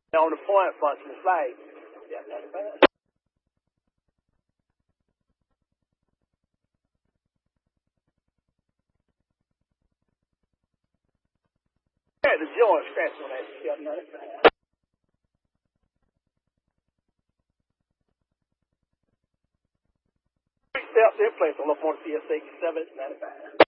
On the point function, it's like, yeah, that's bad. Yeah, the joint scratch on that shit, no, that's bad. Three steps in place on up on CS 87, it's not bad.